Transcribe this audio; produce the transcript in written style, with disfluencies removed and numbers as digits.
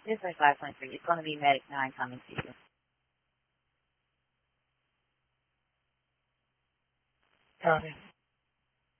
This is 523. It's going to be Medic 9 coming to you. Copy.